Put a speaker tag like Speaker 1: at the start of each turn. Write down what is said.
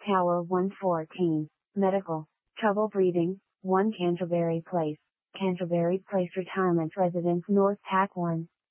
Speaker 1: Tower 114, Medical, Trouble Breathing, 1 Canterbury Place, Canterbury Place Retirement Residence North Pack 1.